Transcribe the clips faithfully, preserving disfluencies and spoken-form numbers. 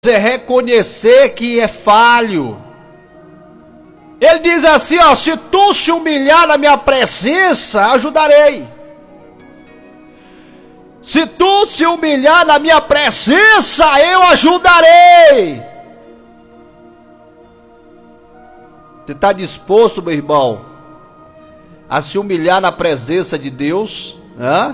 é reconhecer que é falho. Ele diz assim, ó, se tu se humilhar na minha presença, ajudarei. Se tu se humilhar na minha presença, eu ajudarei. Você está disposto, meu irmão, a se humilhar na presença de Deus? Hã?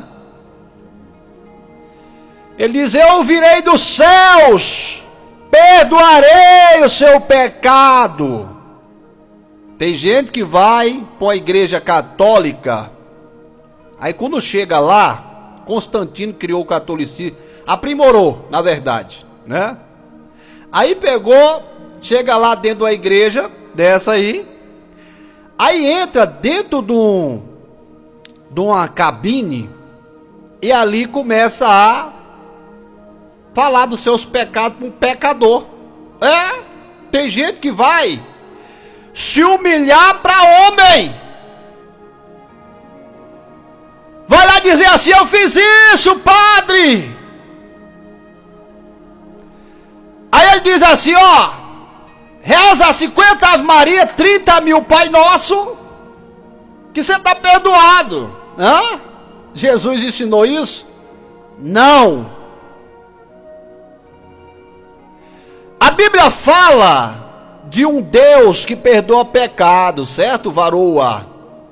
Ele diz, eu virei dos céus, perdoarei o seu pecado. Tem gente que vai para a igreja católica, aí quando chega lá, Constantino criou o catolicismo, aprimorou, na verdade, né? Aí pegou, chega lá dentro da igreja, dessa aí, aí entra dentro de, um, de uma cabine, e ali começa a falar dos seus pecados para um pecador. É, tem gente que vai se humilhar para homem. Vai lá dizer assim, eu fiz isso, padre. Aí ele diz assim, ó, reza cinquenta Ave Maria, trinta mil Pai Nosso, que você está perdoado. Hã? Jesus ensinou isso? Não. A Bíblia fala de um Deus que perdoa pecado, certo, varoa?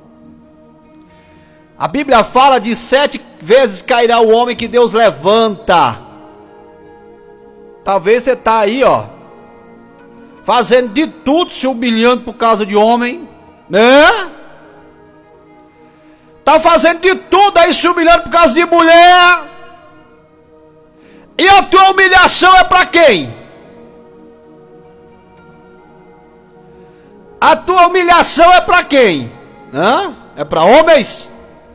A Bíblia fala de sete vezes cairá o homem que Deus levanta. Talvez você está aí, ó, fazendo de tudo, se humilhando por causa de homem, né? Está fazendo de tudo aí, se humilhando por causa de mulher. E a tua humilhação é para quem? A tua humilhação é para quem? Hã? É para homens?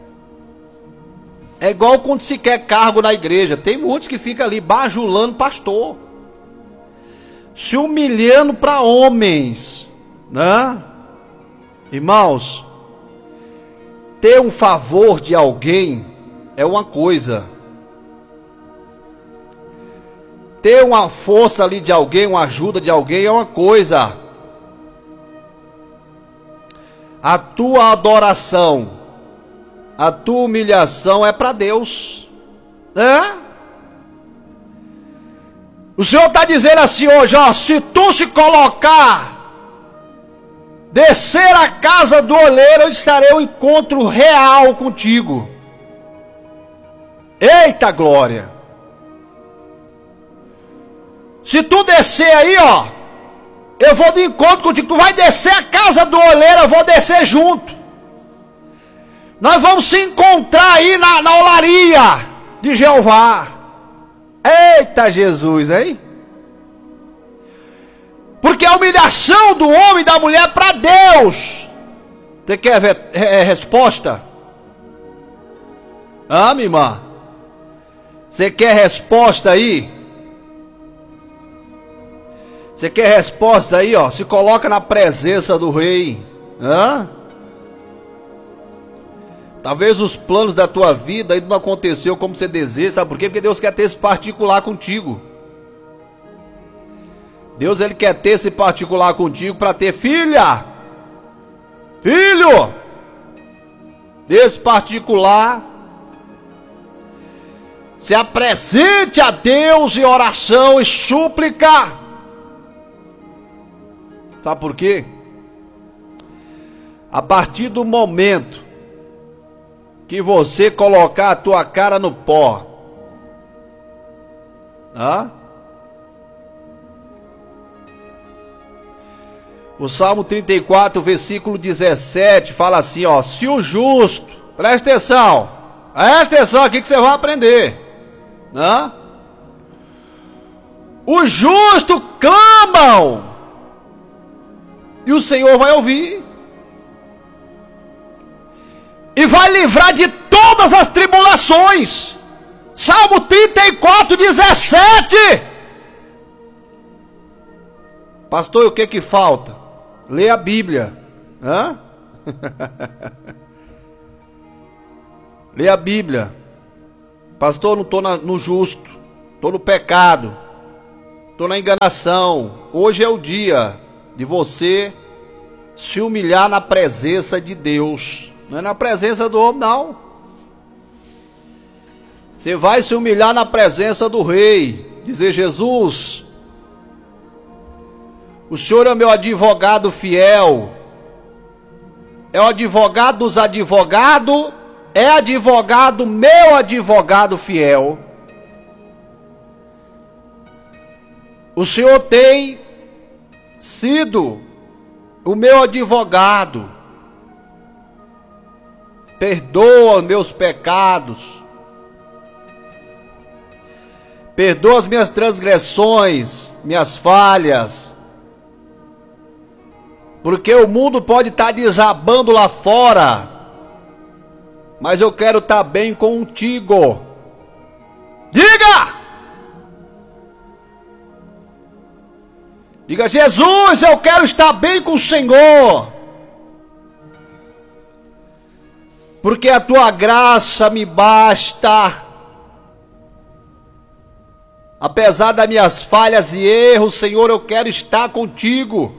É igual quando se quer cargo na igreja. Tem muitos que ficam ali bajulando pastor, se humilhando para homens, né? Irmãos, ter um favor de alguém é uma coisa. Ter uma força ali de alguém, uma ajuda de alguém é uma coisa. A tua adoração, a tua humilhação é para Deus. É? O Senhor está dizendo assim hoje, ó, se tu se colocar, descer a casa do oleiro, eu estarei um encontro real contigo. Eita glória! Se tu descer aí, ó, eu vou de encontro contigo. Tu vai descer a casa do oleiro, eu vou descer junto. Nós vamos se encontrar aí na, na olaria de Jeová. Eita Jesus, hein? Porque a humilhação do homem e da mulher é para Deus. Você quer ver, é, é, resposta? Ah, minha irmã? Você quer resposta aí? Você quer resposta aí, ó? Se coloca na presença do rei. Hã? Talvez os planos da tua vida ainda não aconteceu como você deseja. Sabe por quê? Porque Deus quer ter esse particular contigo. Deus, ele quer ter esse particular contigo para ter filha. Filho! Esse particular. Se apresente a Deus em oração e súplica. Sabe por quê? A partir do momento que você colocar a tua cara no pó, tá? O Salmo trinta e quatro, versículo dezessete, fala assim, ó, se o justo, presta atenção, presta atenção aqui que você vai aprender, né? Os justos clamam, e o Senhor vai ouvir. E vai livrar de todas as tribulações. Salmo trinta e quatro, dezessete. Pastor, o que que falta? Lê a Bíblia. Hã? Lê a Bíblia. Pastor, não estou no justo. Estou no pecado. estou na enganação. Hoje é o dia de você se humilhar na presença de Deus. Não é na presença do homem, não. Você vai se humilhar na presença do Rei. Dizer: Jesus, o Senhor é meu advogado fiel. É o advogado dos advogados. É advogado, meu advogado fiel. O Senhor tem sido o meu advogado. Perdoa meus pecados. Perdoa as minhas transgressões, minhas falhas. Porque o mundo pode estar desabando lá fora, mas eu quero estar bem contigo. Diga! Diga: Jesus, eu quero estar bem com o Senhor. Porque a tua graça me basta. Apesar das minhas falhas e erros, Senhor, eu quero estar contigo.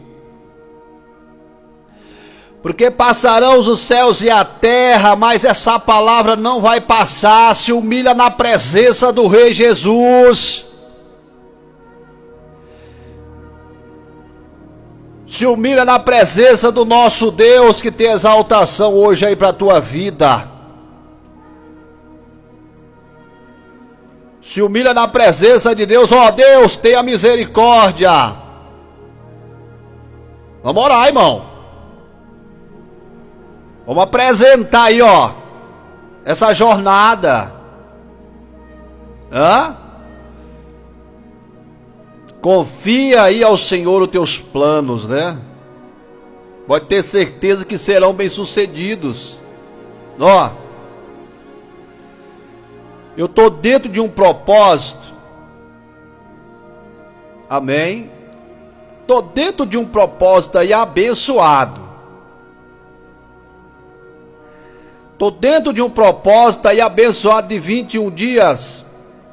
Porque passarão os céus e a terra, mas essa palavra não vai passar. Se humilha na presença do Rei Jesus. Se humilha na presença do nosso Deus, que tem exaltação hoje aí para a tua vida. Se humilha na presença de Deus. Ó Deus, tenha misericórdia. Vamos orar, irmão. Vamos apresentar aí, ó, essa jornada. Hã? Confia aí ao Senhor os teus planos, né? Pode ter certeza que serão bem-sucedidos. Ó, eu estou dentro de um propósito. Amém? Estou dentro de um propósito aí abençoado. Estou dentro de um propósito aí abençoado de vinte e um dias.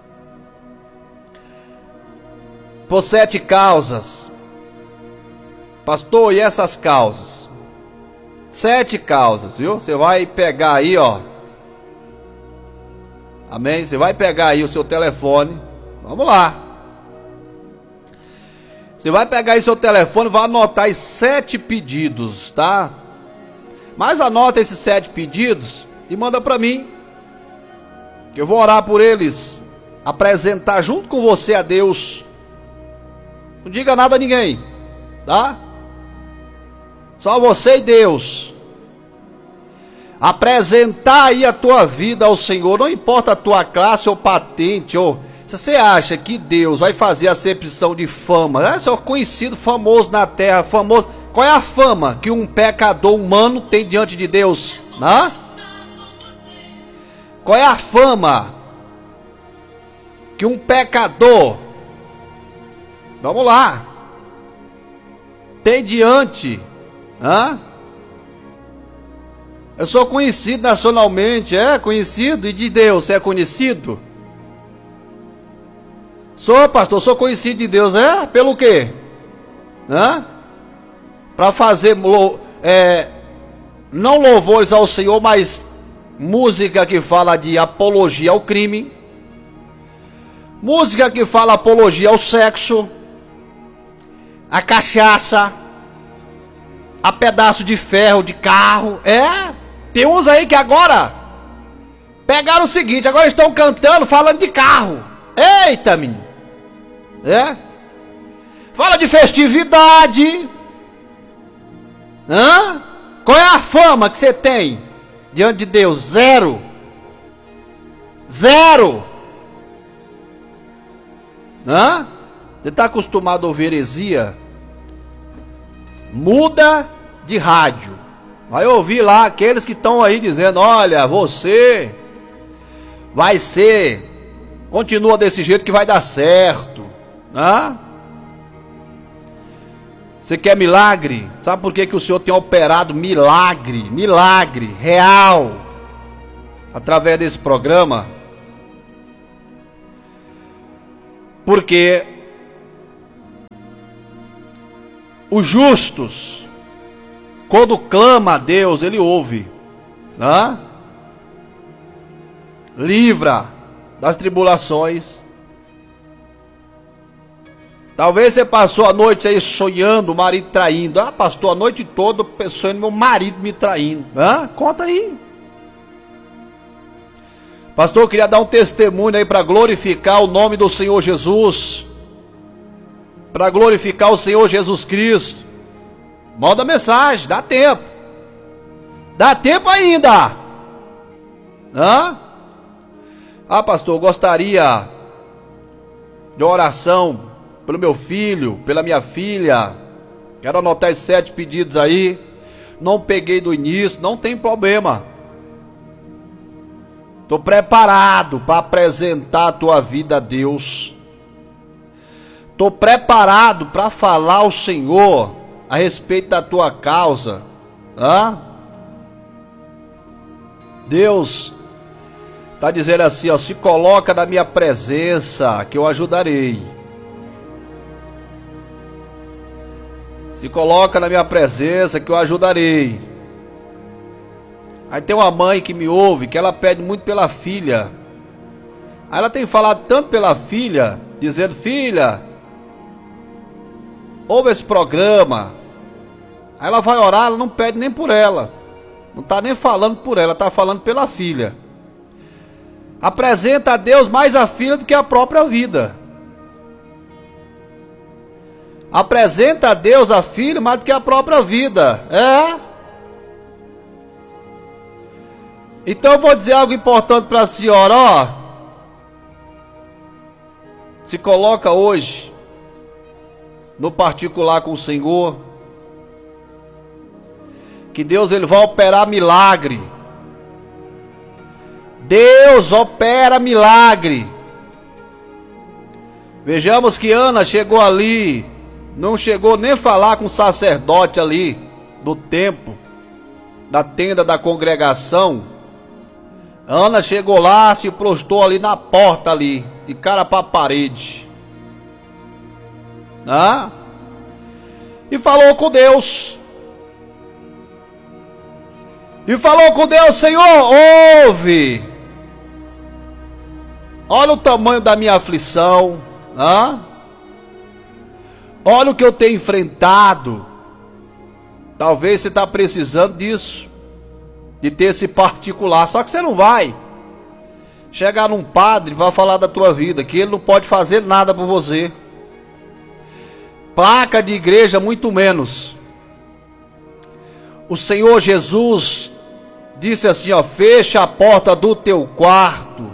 Por sete causas. Pastor, e essas causas? Sete causas, viu? Você vai pegar aí, ó. Amém? Você vai pegar aí o seu telefone. Vamos lá. Você vai pegar aí seu telefone, vai anotar aí sete pedidos, tá? Mas anota esses sete pedidos e manda para mim, que eu vou orar por eles, apresentar junto com você a Deus. Não diga nada a ninguém, tá? Só você e Deus. Apresentar aí a tua vida ao Senhor, não importa a tua classe ou patente, ou se você acha que Deus vai fazer acepção de fama, é só conhecido, famoso na terra, famoso. Qual é a fama que um pecador humano tem diante de Deus? Né? Qual é a fama que um pecador, vamos lá, tem diante? Hã? Eu sou conhecido nacionalmente, é conhecido, e de Deus, você é conhecido? Sou, pastor, sou conhecido de Deus, é? Pelo quê? Hã? Para fazer é, não louvores ao Senhor, mas música que fala de apologia ao crime, música que fala apologia ao sexo, a cachaça, a pedaço de ferro de carro. É, tem uns aí que agora pegaram o seguinte, agora estão cantando falando de carro. Eita, menino. É? Fala de festividade. Hã? Qual é a fama que você tem diante de Deus? Zero. Zero. Hã? Você está acostumado a ouvir heresia? Muda de rádio. Vai ouvir lá aqueles que estão aí dizendo: olha, você vai ser, continua desse jeito que vai dar certo. Hã? Você quer milagre? Sabe por que, que o Senhor tem operado milagre, milagre real, através desse programa? Porque os justos, quando clama a Deus, Ele ouve, né? Livra das tribulações. Talvez você passou a noite aí sonhando o marido traindo. Ah, pastor, a noite toda pensando no meu marido me traindo. Ah, conta aí. Pastor, eu queria dar um testemunho aí para glorificar o nome do Senhor Jesus. Para glorificar o Senhor Jesus Cristo. Manda mensagem, dá tempo. Dá tempo ainda. Hã? Ah, pastor, eu gostaria de oração pelo meu filho, pela minha filha. Quero anotar esses sete pedidos aí. Não peguei do início, não tem problema. Estou preparado para apresentar a tua vida a Deus. Estou preparado para falar ao Senhor a respeito da tua causa. Hã? Deus está dizendo assim, ó, se coloca na minha presença que eu ajudarei. Se coloca na minha presença que eu ajudarei. Aí tem uma mãe que me ouve, que ela pede muito pela filha. Aí ela tem falado tanto pela filha, dizendo, filha, ouve esse programa. Aí ela vai orar, ela não pede nem por ela. Não está nem falando por ela, está falando pela filha. Apresenta a Deus mais a filha do que a própria vida. Apresenta a Deus a filha mais do que a própria vida. É? Então eu vou dizer algo importante para a senhora, ó. Se coloca hoje no particular com o Senhor. Que Deus ele vai operar milagre. Deus opera milagre. Vejamos que Ana chegou ali, não chegou nem a falar com o sacerdote ali do templo, da tenda da congregação. Ana chegou lá, se prostrou ali na porta ali, de cara para a parede. Né? E falou com Deus. E falou com Deus, Senhor, ouve. Olha o tamanho da minha aflição. Né? Olha o que eu tenho enfrentado. Talvez você está precisando disso. De ter esse particular. Só que você não vai chegar num padre para falar da tua vida, que ele não pode fazer nada por você. Placa de igreja muito menos. O Senhor Jesus disse assim, ó, fecha a porta do teu quarto.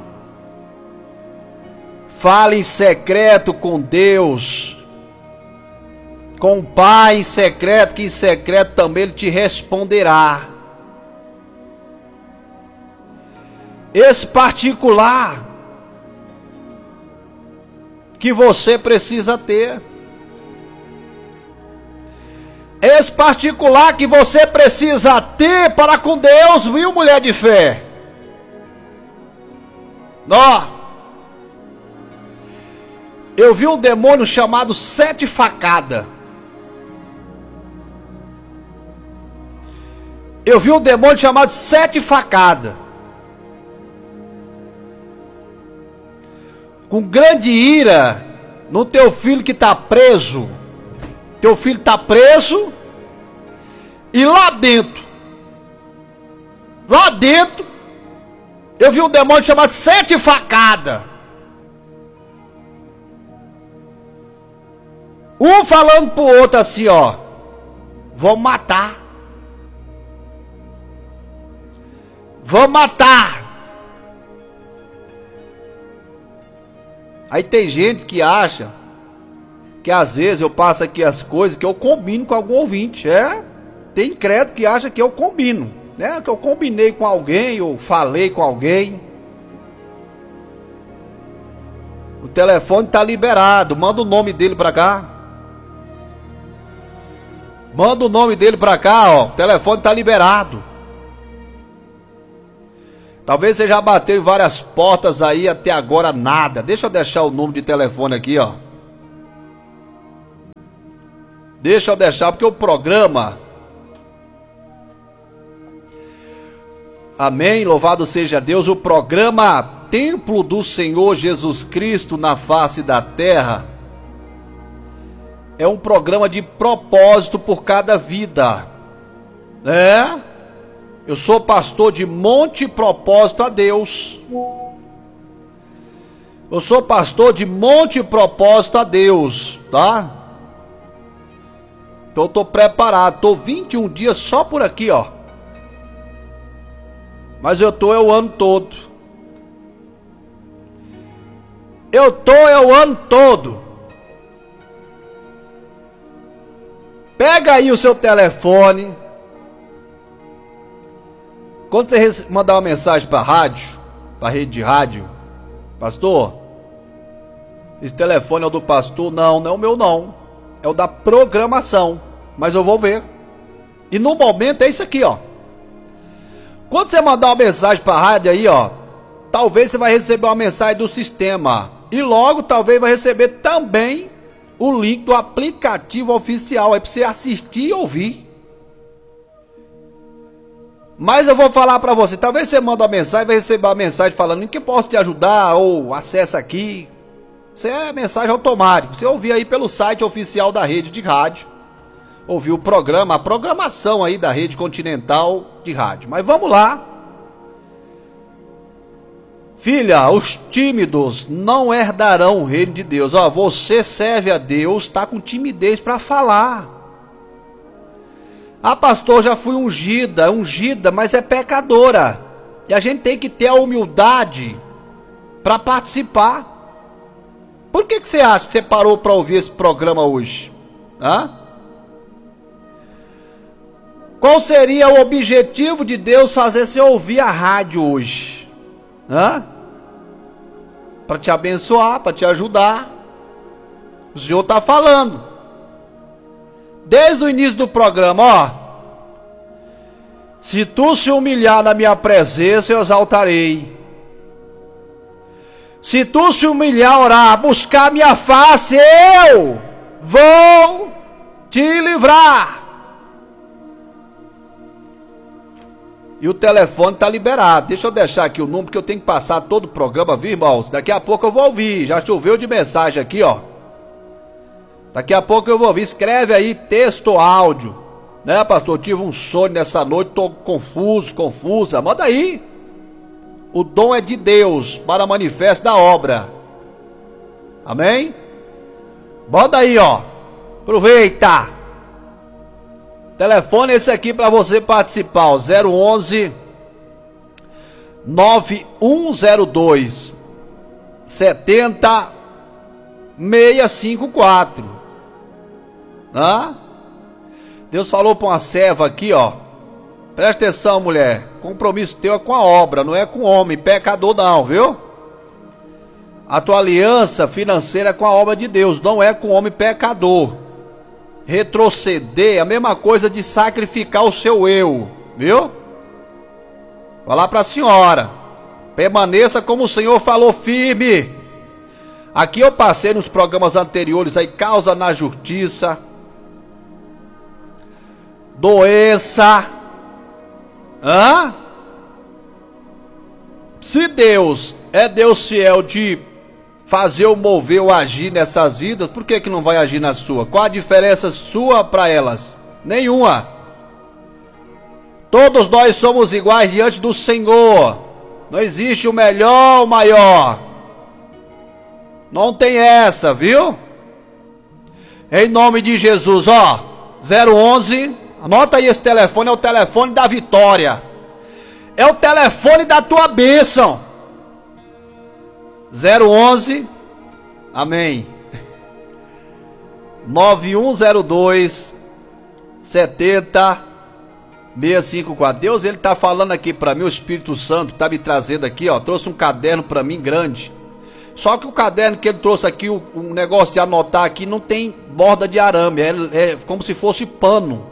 Fale em secreto com Deus. Com o Pai em secreto, que em secreto também Ele te responderá. Esse particular que você precisa ter. Esse particular que você precisa ter para com Deus, viu, mulher de fé? Ó, eu vi um demônio chamado Sete Facada. Eu vi um demônio chamado Sete Facada. Com grande ira no teu filho que está preso. Teu filho está preso. E lá dentro, lá dentro, eu vi um demônio chamado Sete Facada. Um falando pro outro assim, ó, vou matar. Vou matar. Aí tem gente que acha que às vezes eu passo aqui as coisas que eu combino com algum ouvinte. É, tem incrédulo que acha que eu combino, né? Que eu combinei com alguém ou falei com alguém. O telefone tá liberado, manda o nome dele pra cá. Manda o nome dele pra cá, ó. O telefone tá liberado. Talvez você já bateu em várias portas aí, até agora nada. Deixa eu deixar o número de telefone aqui, ó. Deixa eu deixar, porque o programa... Amém, louvado seja Deus. O programa Templo do Senhor Jesus Cristo na face da terra é um programa de propósito por cada vida. É, eu sou pastor de Monte Propósito a Deus. Eu sou pastor de Monte Propósito a Deus, tá? Então eu tô preparado, tô vinte e um dias só por aqui, ó. Mas eu tô é o ano todo. Eu tô é o ano todo. Pega aí o seu telefone. Quando você mandar uma mensagem para a rádio, para a rede de rádio, pastor, esse telefone é o do pastor? Não, não é o meu não. É o da programação. Mas eu vou ver. E no momento é isso aqui, ó. Quando você mandar uma mensagem para a rádio aí, ó, talvez você vai receber uma mensagem do sistema. E logo talvez vai receber também o link do aplicativo oficial aí para você assistir e ouvir. Mas eu vou falar para você, talvez você manda uma mensagem, vai receber uma mensagem falando em que posso te ajudar, ou acessa aqui. Isso é mensagem automática. Você ouvir aí pelo site oficial da rede de rádio. Ouvir o programa, a programação aí da Rede Continental de Rádio. Mas vamos lá. Filha, os tímidos não herdarão o reino de Deus. Ó, você serve a Deus, tá com timidez para falar. Ah, pastor, já fui ungida, ungida, mas é pecadora. E a gente tem que ter a humildade para participar. Por que que você acha que você parou para ouvir esse programa hoje? Hã? Qual seria o objetivo de Deus fazer você ouvir a rádio hoje? Hã? Para te abençoar, para te ajudar. O Senhor está falando. Desde o início do programa, ó. Se tu se humilhar na minha presença, eu exaltarei. Se tu se humilhar, orar, buscar minha face, eu vou te livrar. E o telefone está liberado. Deixa eu deixar aqui o número, que eu tenho que passar todo o programa, viu, irmãos? Daqui a pouco eu vou ouvir. Já choveu de mensagem aqui, ó. Daqui a pouco eu vou ouvir. Escreve aí texto ou áudio. Né, pastor? Tive um sonho nessa noite, tô confuso, confusa. Manda aí. O dom é de Deus para manifesto da obra. Amém? Bota aí, ó. Aproveita. Telefone esse aqui para você participar, ó, zero onze, nove um zero dois, sete zero seis cinco quatro. Hã? Deus falou para uma serva aqui, ó. Presta atenção, mulher. Compromisso teu é com a obra, não é com o homem, pecador não, viu? A tua aliança financeira é com a obra de Deus, não é com o homem pecador. Retroceder é a mesma coisa de sacrificar o seu eu, viu? Falar para a senhora, permaneça como o Senhor falou, firme. Aqui eu passei nos programas anteriores aí, causa na justiça, doença. Hã? Se Deus é Deus fiel de fazer ou mover ou agir nessas vidas, por que que não vai agir na sua? Qual a diferença sua para elas? Nenhuma. Todos nós somos iguais diante do Senhor. Não existe o melhor ou o maior. Não tem essa, viu? Em nome de Jesus, ó. zero onze, anota aí esse telefone, é o telefone da vitória. É o telefone da tua bênção. zero onze, amém, nove um zero dois, sete zero seis cinco quatro. Deus, ele está falando aqui para mim, o Espírito Santo está me trazendo aqui, ó, trouxe um caderno para mim grande. Só que o caderno que ele trouxe aqui, o um negócio de anotar aqui, não tem borda de arame, é, é como se fosse pano.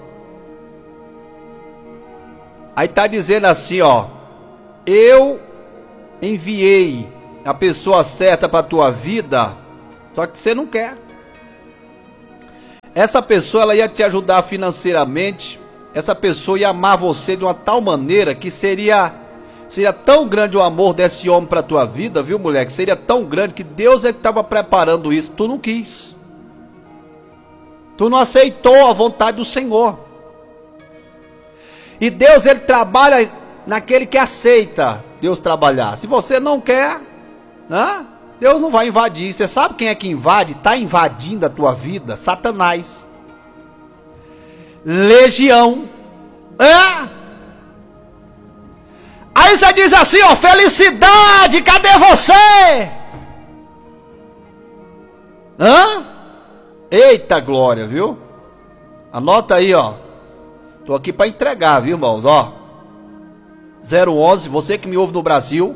Aí está dizendo assim, ó, eu enviei a pessoa certa para a tua vida, só que você não quer. essa pessoa ela ia te ajudar financeiramente, essa pessoa ia amar você de uma tal maneira que seria, seria tão grande o amor desse homem para a tua vida, viu, mulher? Que seria tão grande que Deus é que estava preparando isso, tu não quis. Tu não aceitou a vontade do Senhor. E Deus, ele trabalha naquele que aceita Deus trabalhar. Se você não quer, né, Deus não vai invadir. Você sabe quem é que invade? Está invadindo a tua vida? Satanás. Legião. É? Aí você diz assim, ó, felicidade, cadê você? Hã? Eita glória, viu? Anota aí, ó. Tô aqui para entregar, viu, irmãos, ó. zero onze, você que me ouve no Brasil.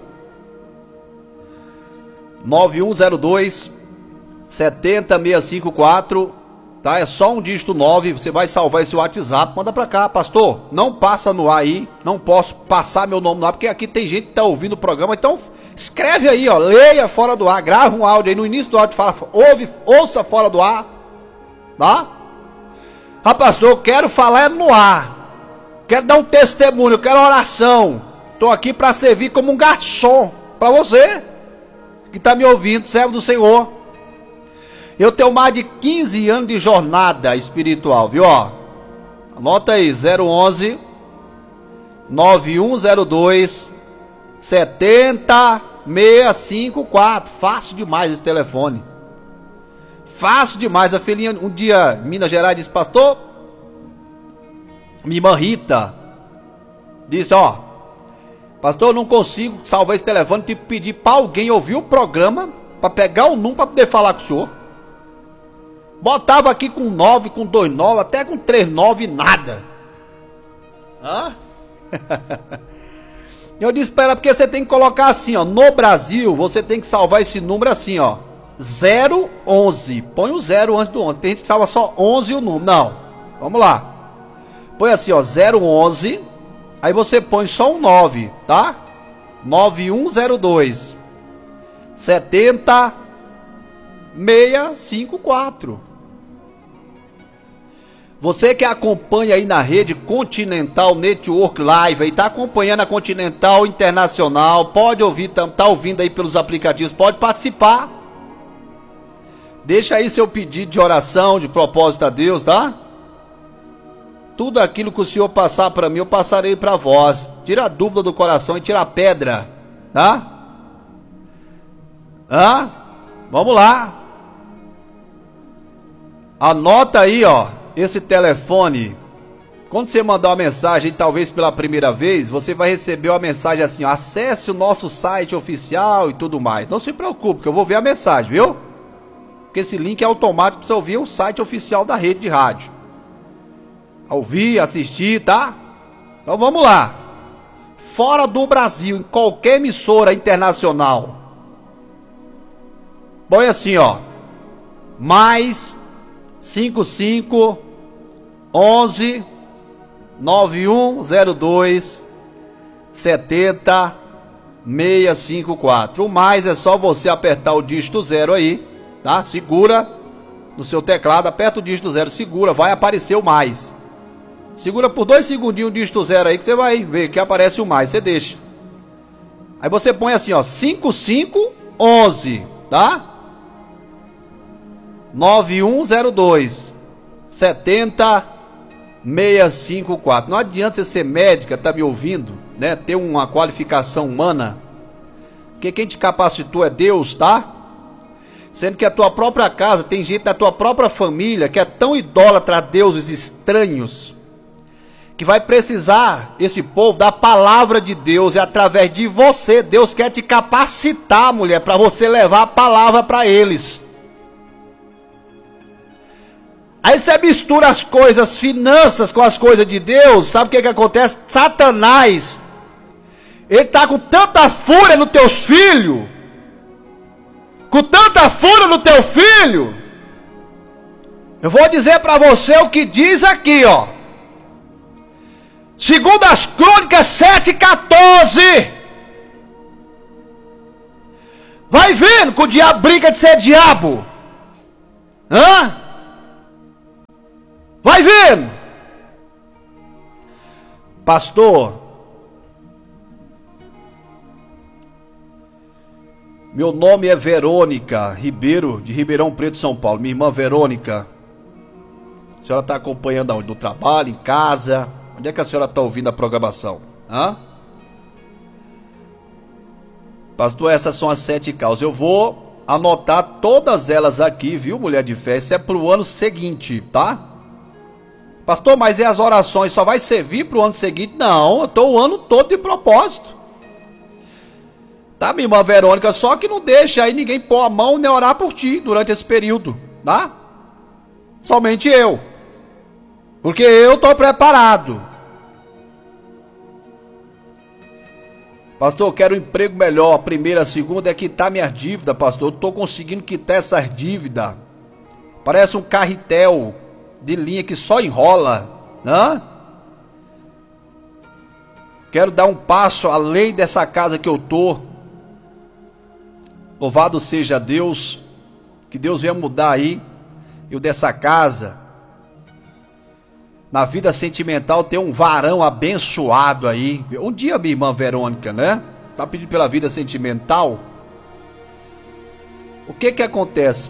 nove um zero dois sete zero seis cinco quatro, tá? É só um dígito nove, você vai salvar esse WhatsApp, manda pra cá, pastor, não passa no ar aí, não posso passar meu nome no ar, porque aqui tem gente que tá ouvindo o programa, então escreve aí, ó, leia fora do ar, grava um áudio aí, no início do áudio fala, ouve, ouça fora do ar, tá? Ah, pastor, eu quero falar no ar, quero dar um testemunho, eu quero oração, tô aqui pra servir como um garçom, pra você que está me ouvindo, servo do Senhor. Eu tenho mais de quinze anos de jornada espiritual, viu? Ó, anota aí, zero onze nove um zero dois sete zero seis cinco quatro. Fácil demais esse telefone. Fácil demais. A filhinha, um dia, Minas Gerais, disse, pastor, minha irmã Rita disse, ó, pastor, eu não consigo salvar esse telefone, tive que pedir para alguém ouvir o programa, para pegar o número, para poder falar com o senhor. Botava aqui com nove, com dois nove, até com três nove, nada. Hã? Eu disse para ela, porque você tem que colocar assim, ó, no Brasil, você tem que salvar esse número assim, ó, zero onze, põe o zero antes do onze, tem gente que salva só onze o número, não, vamos lá. Põe assim, ó, zero onze, aí você põe só um nove, tá? nove um zero dois sete zero seis cinco quatro. Você que acompanha aí na rede Continental Network Live, aí tá acompanhando a Continental Internacional, pode ouvir, tá, tá ouvindo aí pelos aplicativos, pode participar. Deixa aí seu pedido de oração, de propósito a Deus, tá? Tudo aquilo que o Senhor passar para mim, eu passarei para vós. Tira a dúvida do coração e tira a pedra, tá? Hã? Vamos lá. Anota aí, ó, esse telefone. Quando você mandar uma mensagem, talvez pela primeira vez, você vai receber uma mensagem assim, ó, acesse o nosso site oficial e tudo mais. Não se preocupe, que eu vou ver a mensagem, viu? Porque esse link é automático para você ouvir o site oficial da rede de rádio. Ouvir, assistir, tá? Então vamos lá. Fora do Brasil, em qualquer emissora internacional, põe assim, ó, mais cinco cinco onze nove um zero dois sete zero seis cinco quatro. O mais é só você apertar o dígito zero aí, tá? Segura no seu teclado, aperta o dígito zero, segura, vai aparecer o mais. Segura por dois segundinhos o dígito zero aí que você vai ver que aparece o mais, você deixa. Aí você põe assim, ó, cinco cinco onze, tá? nove um zero dois sete zero seis cinco quatro. Não adianta você ser médica, tá me ouvindo, né? Ter uma qualificação humana, porque quem te capacitou é Deus, tá? Sendo que a tua própria casa, tem gente da tua própria família que é tão idólatra a deuses estranhos, que vai precisar, esse povo, da palavra de Deus, e através de você, Deus quer te capacitar, mulher, para você levar a palavra para eles. Aí você mistura as coisas, finanças, com as coisas de Deus, sabe o que que acontece? Satanás, ele tá com tanta fúria nos teus filhos, com tanta fúria no teu filho, eu vou dizer para você o que diz aqui, ó. Segundo as Crônicas sete, quatorze. Vai vendo que o diabo brinca de ser diabo. Hã? divino. Pastor, meu nome é Verônica Ribeiro, de Ribeirão Preto, São Paulo. Minha irmã Verônica, a senhora está acompanhando aonde? No trabalho, em casa? Onde é que a senhora está ouvindo a programação? Hã? Pastor, essas são as sete causas. Eu vou anotar todas elas aqui, viu, mulher de fé? Isso é para o ano seguinte, tá? Pastor, mas e as orações? Só vai servir para o ano seguinte? Não, eu estou o ano todo de propósito. Tá, minha irmã Verônica? Só que não deixa aí ninguém pôr a mão nem orar por ti durante esse período, tá? Somente eu. Porque eu estou preparado. Pastor, eu quero um emprego melhor. A primeira, a segunda é quitar minhas dívidas, pastor. Eu estou conseguindo quitar essas dívidas. Parece um carretel de linha que só enrola, né? Quero dar um passo além dessa casa que eu tô. Louvado seja Deus. Que Deus venha mudar aí eu dessa casa. Na vida sentimental tem um varão abençoado aí. Um dia, minha irmã Verônica, né? Tá pedindo pela vida sentimental. O que que acontece?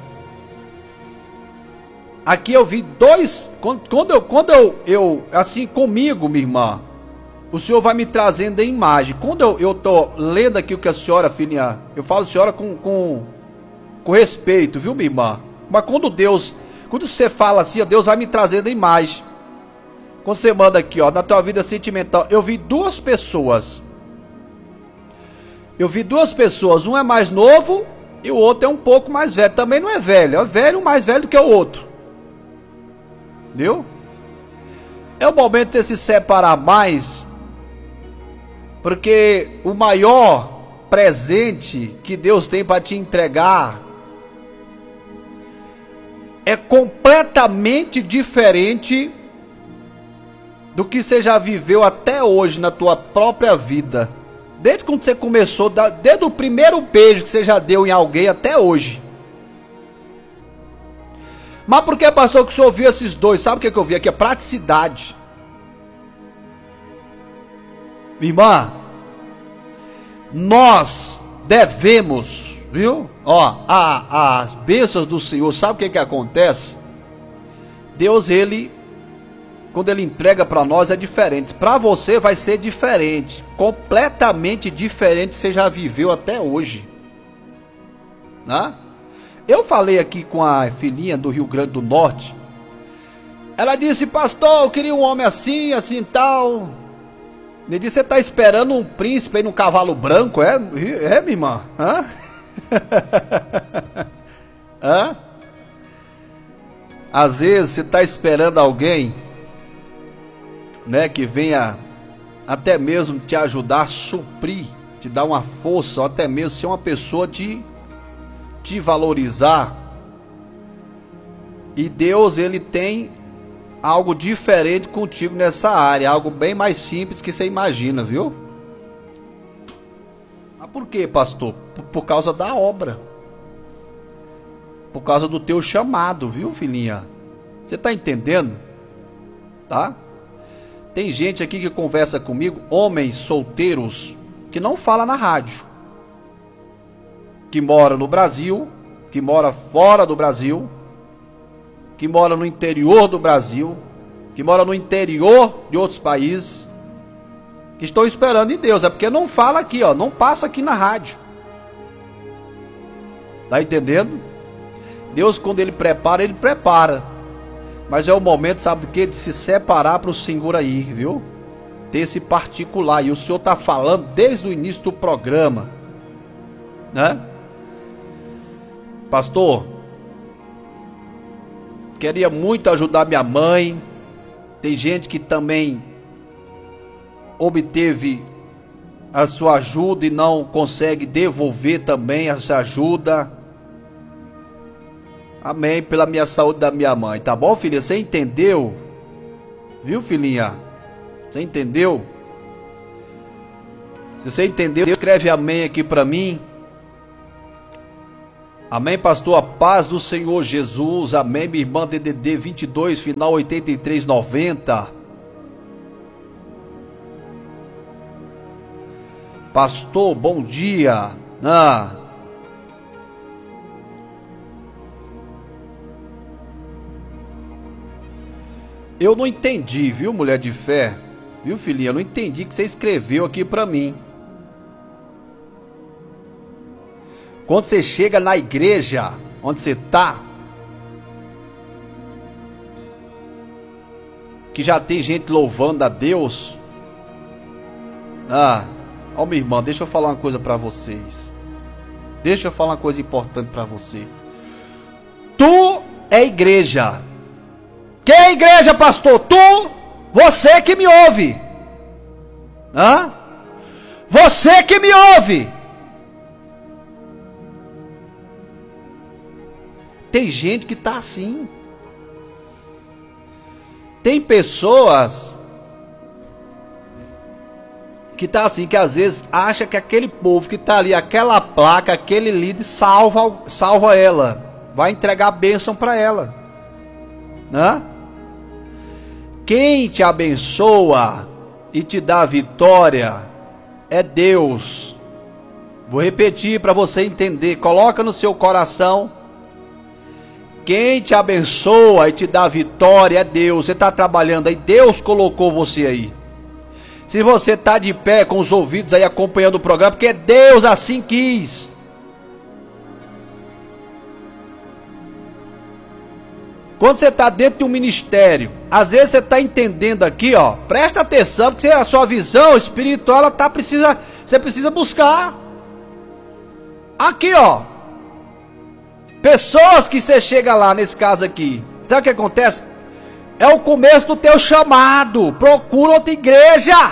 Aqui eu vi dois... Quando, quando, eu, quando eu, eu... Assim, comigo, minha irmã, o Senhor vai me trazendo em imagem. Quando eu, eu tô lendo aqui o que a senhora, filhinha... Eu falo senhora com, com, com respeito, viu, minha irmã? Mas quando Deus... Quando você fala assim, Deus vai me trazendo em imagem. Quando você manda aqui, ó, na tua vida sentimental, eu vi duas pessoas. Eu vi duas pessoas, um é mais novo e o outro é um pouco mais velho. Também não é velho, é velho, mais velho do que o outro. Viu? É o momento de você se separar mais, porque o maior presente que Deus tem para te entregar é completamente diferente do que você já viveu até hoje na tua própria vida. Desde quando você começou, desde o primeiro beijo que você já deu em alguém até hoje. Mas por que, pastor, que o senhor viu esses dois? Sabe o que, que eu vi aqui? É praticidade. Irmã, nós devemos, viu? Ó, a, as bênçãos do Senhor, sabe o que, que acontece? Deus, ele... Quando ele entrega para nós é diferente. Para você vai ser diferente. Completamente diferente que você já viveu até hoje. Né? Eu falei aqui com a filhinha do Rio Grande do Norte. Ela disse, pastor, eu queria um homem assim, assim tal. Me disse, você está esperando um príncipe aí num cavalo branco? É, é minha irmã? Hã? Hã? Às vezes você está esperando alguém, né, que venha até mesmo te ajudar a suprir, te dar uma força, ou até mesmo ser uma pessoa de te valorizar. E Deus, ele tem algo diferente contigo nessa área, algo bem mais simples que você imagina, viu? Mas por quê, pastor? Por, por causa da obra, por causa do teu chamado, viu, filhinha? Você tá entendendo? Tá? Tem gente aqui que conversa comigo, homens solteiros, que não fala na rádio, que mora no Brasil, que mora fora do Brasil, que mora no interior do Brasil, que mora no interior de outros países, que estão esperando em Deus. É porque não fala aqui, ó, não passa aqui na rádio. Tá entendendo? Deus, quando ele prepara, ele prepara. Mas é o momento, sabe do que? De se separar para o Senhor aí, viu? Ter esse particular. E o Senhor está falando desde o início do programa, né? Pastor, queria muito ajudar minha mãe. Tem gente que também obteve a sua ajuda e não consegue devolver também essa ajuda. Amém, pela minha saúde da minha mãe, tá bom, filha? Você entendeu? Viu, filhinha? Você entendeu? Se você entendeu, escreve amém aqui pra mim. Amém, pastor, a paz do Senhor Jesus. Amém, minha irmã D D D vinte e dois, final oitenta e três noventa. Pastor, bom dia. Ah. Eu não entendi, viu, mulher de fé? Viu, filhinha? Eu não entendi o que você escreveu aqui pra mim. Quando você chega na igreja, onde você tá, que já tem gente louvando a Deus. Ah, ó, minha irmã, deixa eu falar uma coisa pra vocês. Deixa eu falar uma coisa importante pra você. Tu é igreja. Quem é igreja, pastor? Tu, você que me ouve. Hã? Você que me ouve. Tem gente que tá assim. Tem pessoas que tá assim, que às vezes acha que aquele povo que tá ali, aquela placa, aquele líder salva, salva ela, vai entregar a bênção para ela, né? Quem te abençoa e te dá a vitória é Deus. Vou repetir para você entender, coloca no seu coração. Quem te abençoa e te dá a vitória é Deus. Você está trabalhando aí, Deus colocou você aí. Se você está de pé com os ouvidos aí acompanhando o programa, porque Deus assim quis. Quando você está dentro de um ministério, às vezes você está entendendo aqui, ó, presta atenção, porque a sua visão espiritual, ela tá, precisa, você precisa buscar. Aqui, ó, pessoas que você chega lá, nesse caso aqui, sabe o que acontece? É o começo do teu chamado. Procura outra igreja.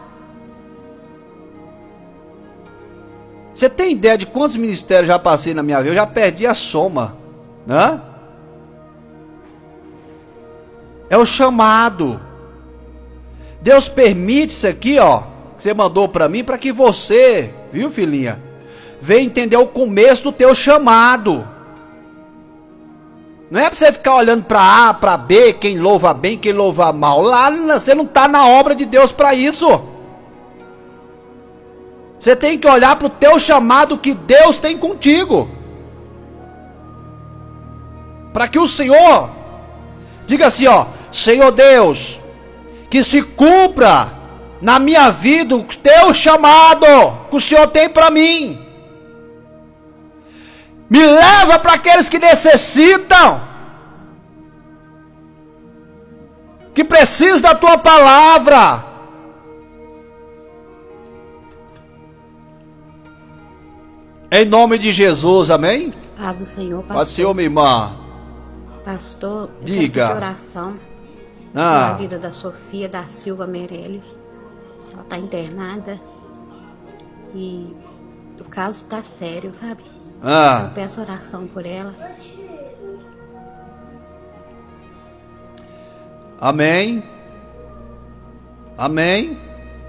Você tem ideia de quantos ministérios já passei na minha vida? Eu já perdi a soma, né? É o chamado. Deus permite isso aqui, ó, que você mandou para mim, para que você, viu, filhinha, venha entender o começo do teu chamado. Não é para você ficar olhando para A, para B, quem louva bem, quem louva mal. Lá você não está na obra de Deus para isso. Você tem que olhar para o teu chamado que Deus tem contigo. Para que o Senhor diga assim, ó, Senhor Deus, que se cumpra na minha vida o teu chamado que o Senhor tem para mim. Me leva para aqueles que necessitam, que precisam da tua palavra. Em nome de Jesus, amém? Paz do Senhor, pastor. Paz do Senhor, minha irmã. Pastor, eu diga. quero pedir oração ah. na vida da Sofia da Silva Meirelles. Ela está internada e o caso está sério, sabe? Ah. Eu peço oração por ela. Amém. Amém.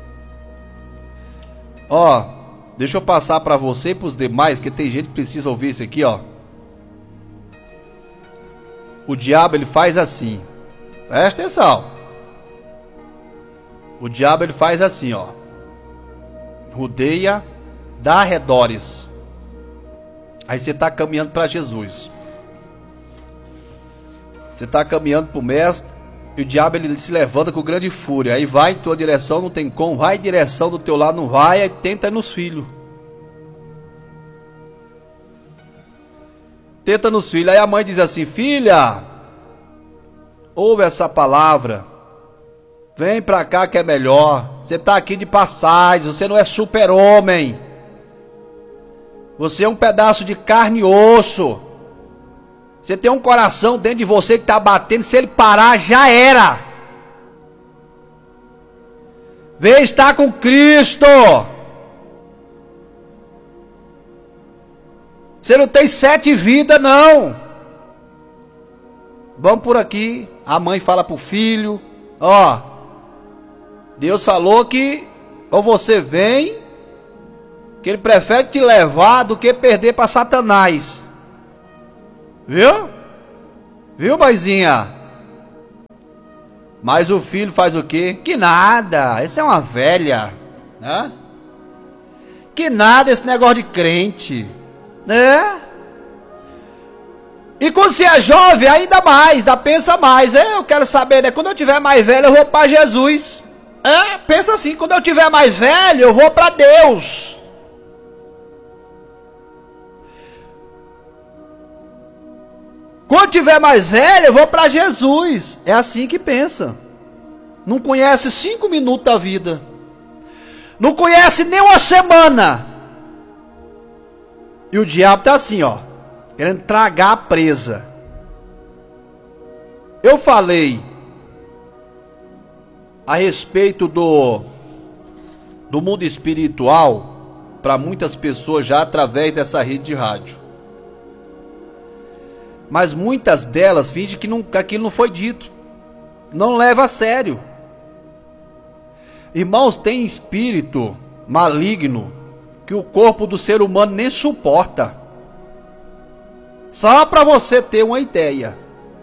Ó, deixa eu passar para você e para os demais, que tem gente que precisa ouvir isso aqui, ó. O diabo, ele faz assim. Presta atenção. O diabo, ele faz assim, ó. Rodeia, dá arredores. Aí você está caminhando para Jesus. Você está caminhando para o mestre. E o diabo, ele se levanta com grande fúria. Aí vai em tua direção, não tem como. Vai em direção do teu lado, não vai. Aí tenta nos filhos. Tenta nos filhos. Aí a mãe diz assim, filha, ouve essa palavra. Vem para cá que é melhor. Você está aqui de passagem. Você não é super-homem. Você é um pedaço de carne e osso. Você tem um coração dentro de você que está batendo. Se ele parar, já era. Vem estar com Cristo. Você não tem sete vidas, não. Vamos por aqui. A mãe fala para o filho. Ó, Deus falou que ou você vem, que ele prefere te levar do que perder para Satanás. Viu? Viu, mãezinha? Mas o filho faz o quê? Que nada, essa é uma velha, né? Que nada esse negócio de crente, né? E quando você é jovem, ainda mais, dá, pensa mais. É, eu quero saber, né? Quando eu tiver mais velho, eu vou para Jesus. É, pensa assim, quando eu tiver mais velho, eu vou para Deus. Quando eu tiver mais velho, eu vou para Jesus. É assim que pensa. Não conhece cinco minutos da vida. Não conhece nem uma semana. E o diabo tá assim, ó, querendo tragar a presa. Eu falei a respeito do do mundo espiritual para muitas pessoas já através dessa rede de rádio. Mas muitas delas fingem que, não, que aquilo não foi dito. Não leva a sério. Irmãos, tem espírito maligno que o corpo do ser humano nem suporta. Só para você ter uma ideia.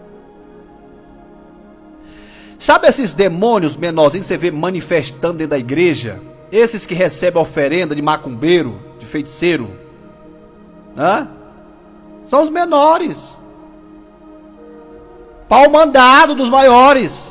Sabe esses demônios menorzinhos que você vê manifestando dentro da igreja? Esses que recebem oferenda de macumbeiro, de feiticeiro. Hã? São os menores. Pau mandado dos maiores.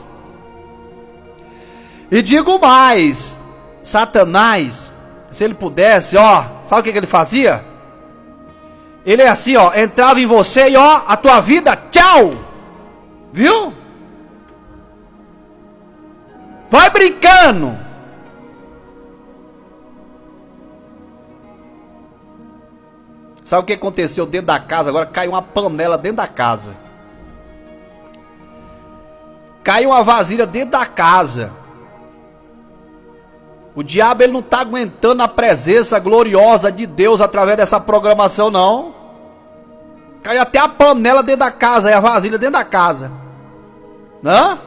E digo mais, Satanás, se ele pudesse, ó, sabe o que, que ele fazia? Ele é assim, ó, entrava em você e ó, a tua vida, tchau! Viu? Vai brincando! Sabe o que aconteceu dentro da casa? Agora caiu uma panela dentro da casa. Caiu uma vasilha dentro da casa. O diabo ele não está aguentando a presença gloriosa de Deus através dessa programação, não. Caiu até a panela dentro da casa, e a vasilha dentro da casa. Hã?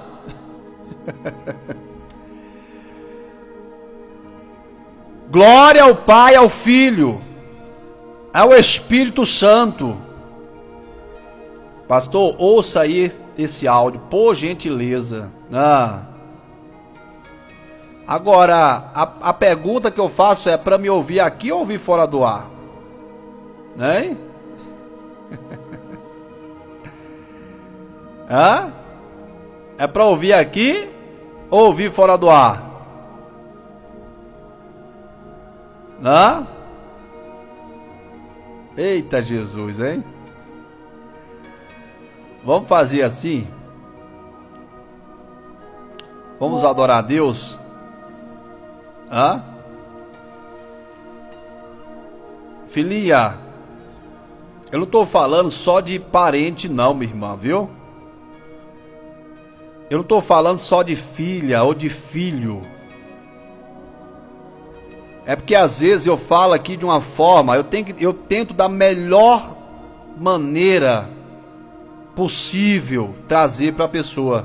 Glória ao Pai, ao Filho, ao Espírito Santo. Pastor, ouça aí esse áudio, por gentileza. Ah. Agora, a, a pergunta que eu faço é para me ouvir aqui ou ouvir fora do ar? Né? Hã? É para ouvir aqui ou ouvir fora do ar? Hã? Eita Jesus, hein? Vamos fazer assim? Vamos adorar a Deus? Hã? Filhinha, eu não estou falando só de parente não, minha irmã, viu? Eu não estou falando só de filha ou de filho. É porque às vezes eu falo aqui de uma forma, eu, tenho que, eu tento da melhor maneira possível trazer para a pessoa.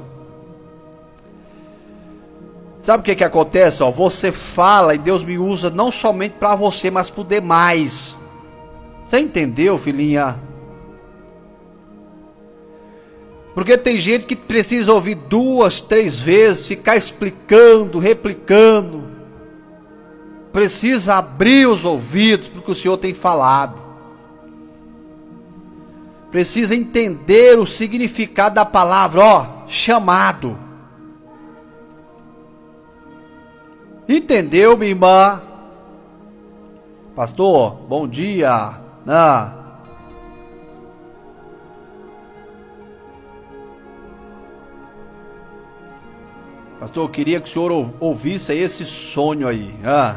Sabe o que que acontece? Ó, você fala e Deus me usa não somente para você, mas para os demais. Você entendeu, filhinha? Porque tem gente que precisa ouvir duas, três vezes, ficar explicando, replicando. Precisa abrir os ouvidos para o que o Senhor tem falado. Precisa entender o significado da palavra, ó, chamado. Entendeu, minha irmã? Pastor, bom dia. Ah. Pastor, eu queria que o senhor ouvisse esse sonho aí. Ah.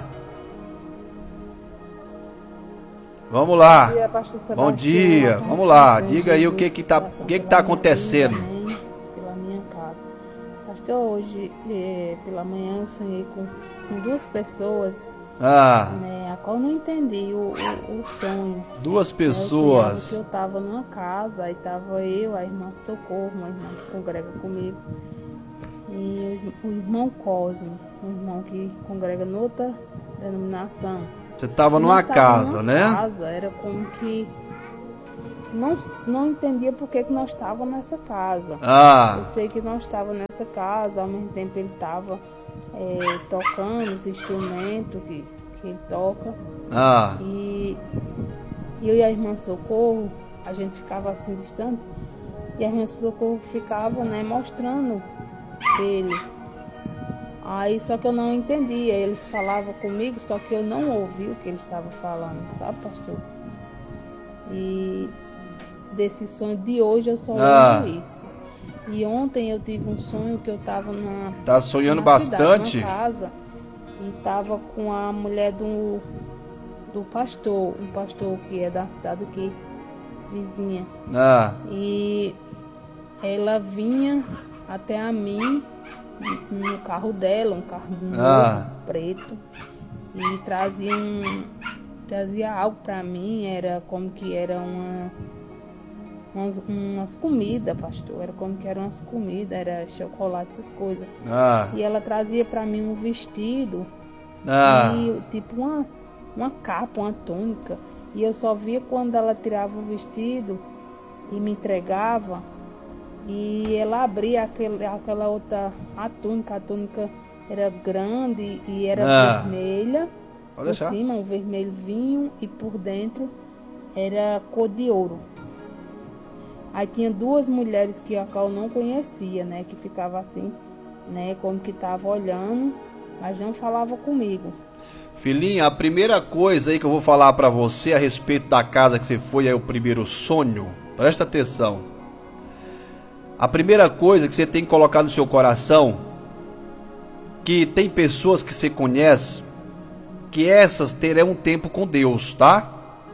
Vamos lá. Bom dia, pastor Sebastião. Bom dia. Vamos lá. Diga aí o que que tá, o que que tá acontecendo. Pela minha casa. Pastor, hoje pela manhã eu sonhei com, com duas pessoas. Ah. Né, a qual eu não entendi o, o, o sonho. Duas pessoas. Eu, eu tava numa casa, aí tava eu, a irmã Socorro, uma irmã que congrega comigo, e o irmão Cosme, um irmão que congrega noutra denominação. Você estava numa casa, numa né? Casa, era como que não, não entendia por que, que nós estávamos nessa casa. Ah. Eu sei que nós estávamos nessa casa, ao mesmo tempo ele estava é, tocando os instrumentos que, que ele toca. Ah. E eu e a irmã Socorro, a gente ficava assim distante, e a irmã Socorro ficava, né, mostrando ele. Aí só que eu não entendia, eles falavam comigo, só que eu não ouvi o que eles estavam falando, sabe, pastor? E desse sonho de hoje eu só ah. lembro isso. E ontem eu tive um sonho que eu estava na Tá sonhando na bastante? Cidade, numa casa, e estava com a mulher do, do pastor, um pastor que é da cidade aqui, vizinha. Ah. E ela vinha até a mim no carro dela, um carro novo, ah. preto, e trazia um trazia algo para mim, era como que era uma umas, umas comidas, pastor, era como que eram umas comidas, era chocolate, essas coisas. Ah. E ela trazia para mim um vestido ah. e tipo uma uma capa, uma túnica, e eu só via quando ela tirava o vestido e me entregava. E ela abria aquele, aquela outra, a túnica, a túnica era grande e era ah. vermelha, Pode por deixar. cima um vermelho vinho e por dentro era cor de ouro. Aí tinha duas mulheres que a qual eu não conhecia, né, que ficava assim, né, como que tava olhando, mas não falava comigo. Filhinha, a primeira coisa aí que eu vou falar pra você a respeito da casa que você foi aí, o primeiro sonho, presta atenção. A primeira coisa que você tem que colocar no seu coração, que tem pessoas que você conhece, que essas terão um tempo com Deus, tá?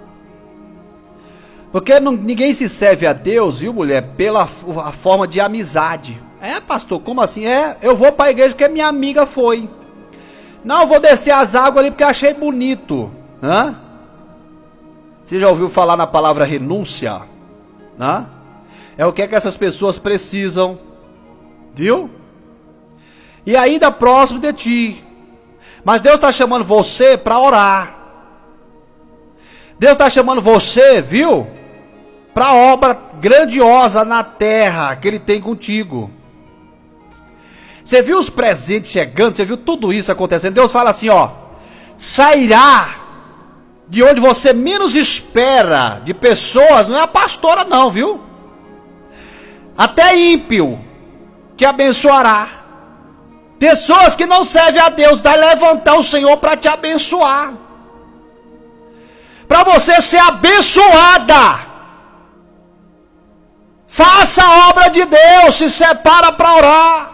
Porque não, ninguém se serve a Deus, viu, mulher, pela a forma de amizade. É, pastor, como assim? É, eu vou pra igreja porque minha amiga foi. Não, eu vou descer as águas ali porque achei bonito. Hã? Você já ouviu falar na palavra renúncia? Hã? É o que é que essas pessoas precisam, viu? E ainda próximo de ti. Mas Deus está chamando você para orar. Deus está chamando você, viu? Para a obra grandiosa na terra que Ele tem contigo. Você viu os presentes chegando? Você viu tudo isso acontecendo? Deus fala assim, ó. Sairá de onde você menos espera de pessoas, não é a pastora não, viu? Até ímpio que abençoará. Pessoas que não servem a Deus, vai levantar o Senhor para te abençoar. Para você ser abençoada. Faça a obra de Deus, se separa para orar.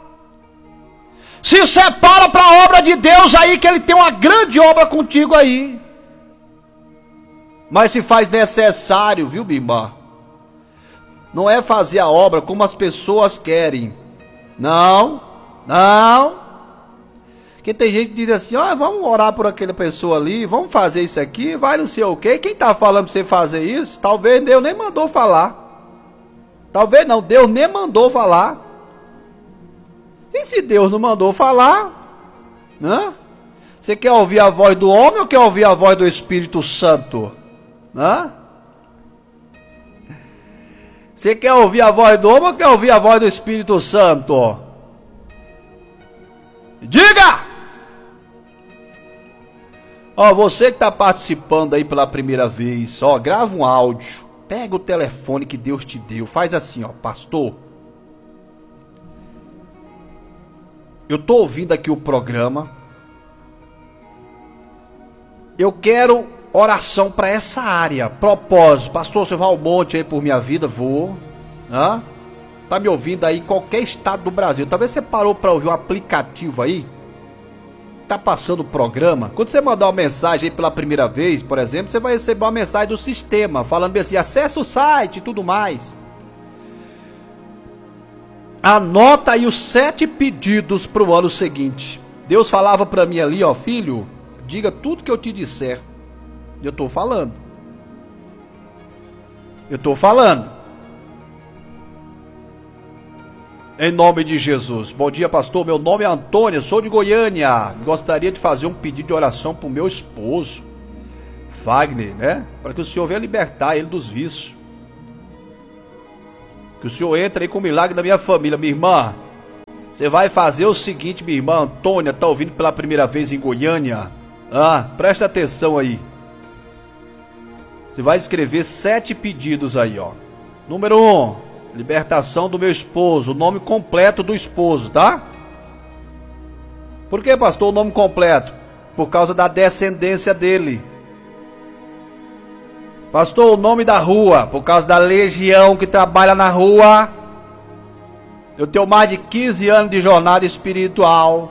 Se separa para a obra de Deus aí, que Ele tem uma grande obra contigo aí. Mas se faz necessário, viu, Bimba? Não é fazer a obra como as pessoas querem. Não, não. Porque tem gente que diz assim, ó, oh, vamos orar por aquela pessoa ali, vamos fazer isso aqui, vai não sei o quê. Quem está falando para você fazer isso, talvez Deus nem mandou falar. Talvez não, Deus nem mandou falar. E se Deus não mandou falar, né? Você quer ouvir a voz do homem ou quer ouvir a voz do Espírito Santo? Né? Você quer ouvir a voz do homem ou quer ouvir a voz do Espírito Santo? Diga! Ó, você que está participando aí pela primeira vez, ó, grava um áudio, pega o telefone que Deus te deu, faz assim, ó, pastor. Eu tô ouvindo aqui o programa. Eu quero oração para essa área. Propósito, pastor, você vai ao monte aí por minha vida? Vou. Hã? Tá me ouvindo aí em qualquer estado do Brasil. Talvez você parou para ouvir um aplicativo aí. Tá passando o programa. Quando você mandar uma mensagem aí pela primeira vez, por exemplo, você vai receber uma mensagem do sistema falando assim, acessa o site e tudo mais. Anota aí os sete pedidos para o ano seguinte. Deus falava para mim ali, ó, filho, diga tudo que eu te disser. Eu estou falando. Eu estou falando. Em nome de Jesus. Bom dia, pastor. Meu nome é Antônio, sou de Goiânia. Gostaria de fazer um pedido de oração para o meu esposo, Wagner, né? Para que o Senhor venha libertar ele dos vícios. Que o Senhor entre aí com o milagre da minha família. Minha irmã, você vai fazer o seguinte, minha irmã Antônia, tá ouvindo pela primeira vez em Goiânia? Ah, presta atenção aí. Você vai escrever sete pedidos aí, ó. Número um, libertação do meu esposo, o nome completo do esposo, tá? Por que, pastor, o nome completo? Por causa da descendência dele. Pastor, o nome da rua, por causa da legião que trabalha na rua. Eu tenho mais de quinze anos de jornada espiritual.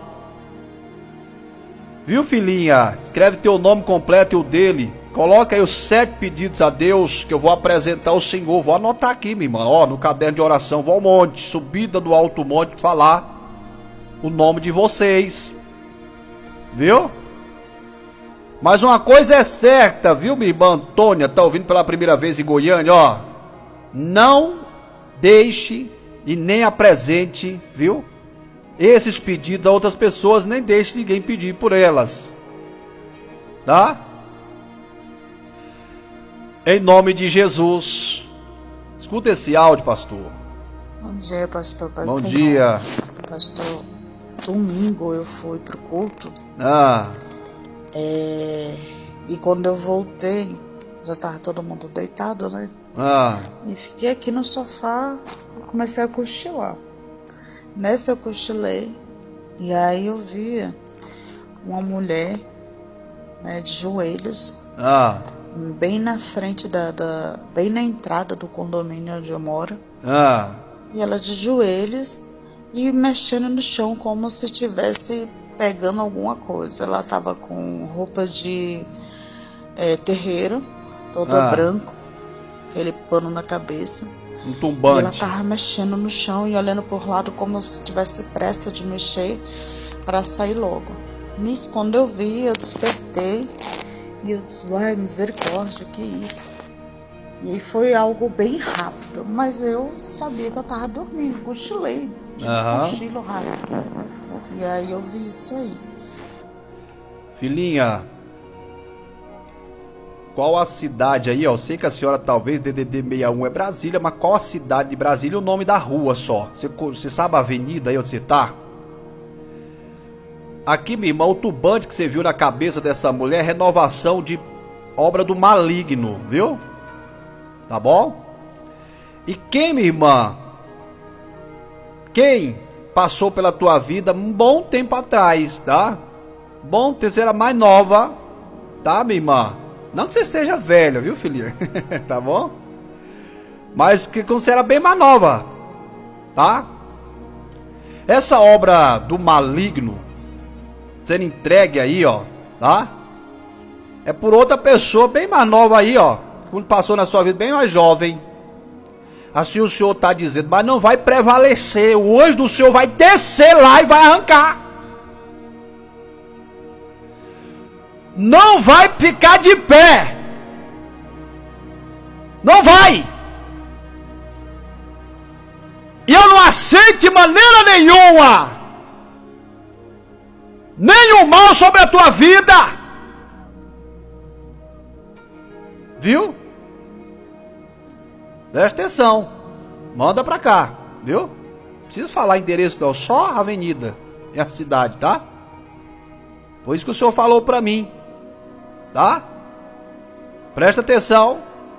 Viu, filhinha? Escreve teu nome completo e o dele. Coloca aí os sete pedidos a Deus que eu vou apresentar ao Senhor. Vou anotar aqui, minha irmã, ó, no caderno de oração. Vou ao monte, subida do alto monte, falar o nome de vocês. Viu? Mas uma coisa é certa, viu, minha irmã Antônia, tá ouvindo pela primeira vez em Goiânia, ó. Não deixe e nem apresente, viu, esses pedidos a outras pessoas, nem deixe ninguém pedir por elas. Tá? Em nome de Jesus. Escuta esse áudio, pastor. Bom dia, pastor. Pai Bom Senhor. dia. Pastor, domingo eu fui pro culto. Ah. É, e quando eu voltei, já tava todo mundo deitado, né? Ah. E fiquei aqui no sofá, comecei a cochilar. Nessa eu cochilei, e aí eu via uma mulher, né, de joelhos, Ah. bem na frente da, da, bem na entrada do condomínio onde eu moro. Ah. E ela de joelhos e mexendo no chão como se tivesse pegando alguma coisa. Ela estava com roupas de é, terreiro, toda Ah. branco, aquele pano na cabeça. Um E tumbante. ela estava mexendo no chão e olhando por lado como se tivesse pressa de mexer para sair logo. Nisso, quando eu vi, eu despertei e eu disse, ai, misericórdia, que isso? E aí foi algo bem rápido, mas eu sabia que eu estava dormindo, cochilei, tipo Aham. cochilo rápido. E aí eu vi isso aí. Filhinha, qual a cidade aí, ó? Eu sei que a senhora talvez D D D sessenta e um é Brasília, mas qual a cidade de Brasília e o nome da rua só? Você, você sabe a avenida aí onde você tá? Aqui, minha irmã, o turbante que você viu na cabeça dessa mulher é renovação de obra do maligno, viu? Tá bom? E quem, minha irmã? Quem passou pela tua vida um bom tempo atrás, tá? Bom tempo, você era mais nova, tá, minha irmã? Não que você seja velha, viu, filhinha? Tá bom? Mas que quando você era bem mais nova, tá? Essa obra do maligno sendo entregue aí, ó, tá? É por outra pessoa bem mais nova aí, ó. Quando passou na sua vida bem mais jovem. Assim o Senhor está dizendo, mas não vai prevalecer. O anjo do Senhor vai descer lá e vai arrancar. Não vai ficar de pé. Não vai. E eu não aceito de maneira nenhuma nenhum mal sobre a tua vida. Viu? Presta atenção. Manda pra cá, viu? Não precisa falar endereço não, só a avenida é a cidade, tá? Foi isso que o Senhor falou pra mim, tá? Presta atenção.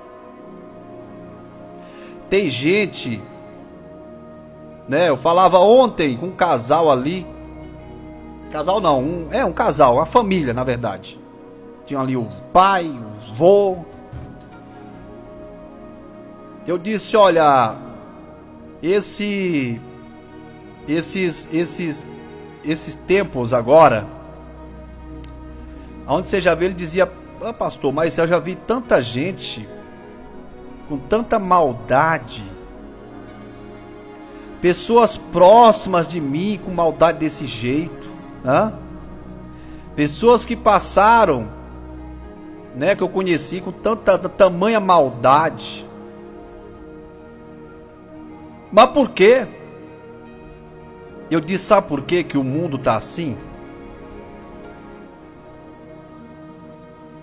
Tem gente, né? Eu falava ontem com um casal ali. Casal não, um, é um casal, uma família na verdade. Tinha ali o pai, o vô. Eu disse, olha, esse, esses, esses, esses tempos agora, onde você já vê, ele dizia, ah, pastor, mas eu já vi tanta gente com tanta maldade, pessoas próximas de mim com maldade desse jeito, né? Pessoas que passaram, né, que eu conheci com tanta tamanha maldade. Mas por quê? Eu disse, sabe por quê que o mundo tá assim?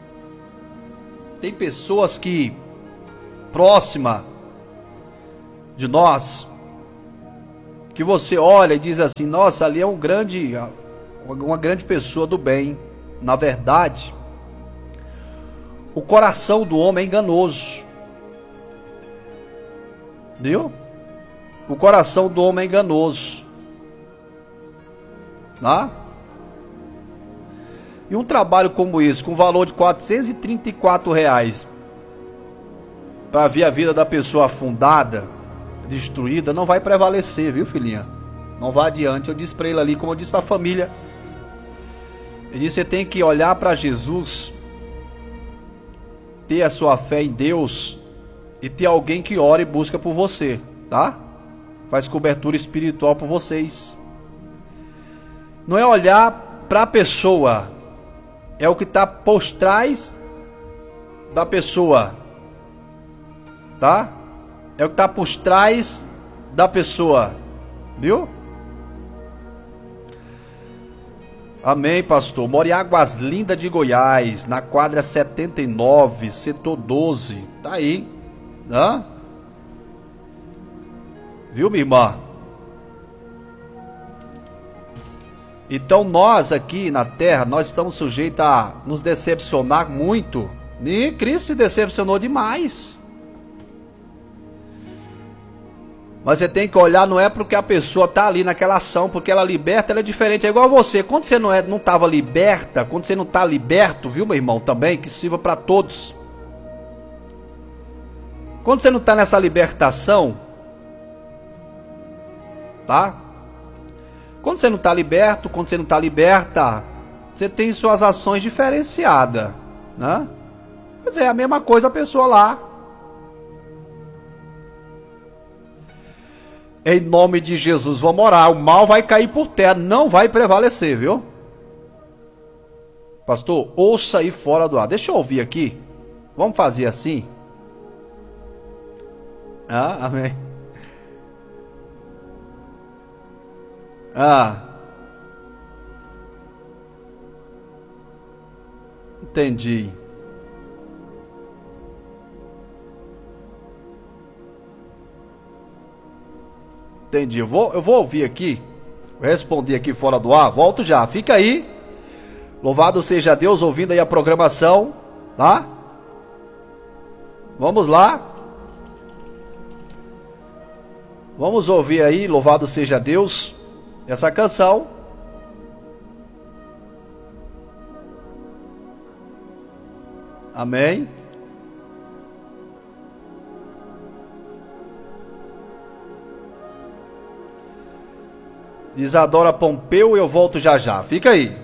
Tem pessoas que próxima de nós, que você olha e diz assim, nossa, ali é um grande, uma grande pessoa do bem. Na verdade, o coração do homem é enganoso. Viu? O coração do homem é enganoso. Tá? E um trabalho como esse, com valor de quatrocentos e trinta e quatro reais, para ver a vida da pessoa afundada, destruída, não vai prevalecer, viu, filhinha? Não vai adiante. Eu disse para ele ali, como eu disse para a família, eu disse, você tem que olhar para Jesus, ter a sua fé em Deus e ter alguém que ore e busca por você, tá? Faz cobertura espiritual por vocês. Não é olhar para a pessoa, é o que está por trás da pessoa, tá? É o que está por trás da pessoa, viu? Amém, pastor. Moro em Águas Lindas de Goiás, na quadra setenta e nove, setor doze. Tá aí, hã? Viu, minha irmã? Então nós aqui na terra, nós estamos sujeitos a nos decepcionar muito. E Cristo se decepcionou demais. Mas você tem que olhar, não é porque a pessoa está ali naquela ação, porque ela liberta, ela é diferente. É igual a você. Quando você não é, não estava liberta, quando você não está liberto, viu, meu irmão, também, que sirva para todos. Quando você não está nessa libertação, tá? Quando você não está liberto, quando você não está liberta, você tem suas ações diferenciadas, né? Mas é a mesma coisa a pessoa lá. Em nome de Jesus, vamos orar. O mal vai cair por terra, não vai prevalecer, viu? Pastor, ouça aí fora do ar. Deixa eu ouvir aqui. Vamos fazer assim? Ah, amém. Ah. Entendi. Entendi. Eu vou, eu vou ouvir aqui. Vou responder aqui fora do ar. Volto já. Fica aí. Louvado seja Deus, ouvindo aí a programação. Tá? Vamos lá. Vamos ouvir aí. Louvado seja Deus. Essa canção. Amém. Isadora Pompeu, eu volto já já. Fica aí.